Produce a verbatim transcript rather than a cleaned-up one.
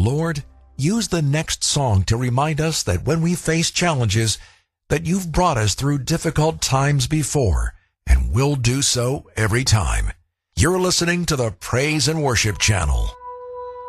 Lord, use the next song to remind us that when we face challenges, that you've brought us through difficult times before and will do so every time. You're listening to the Praise and Worship Channel.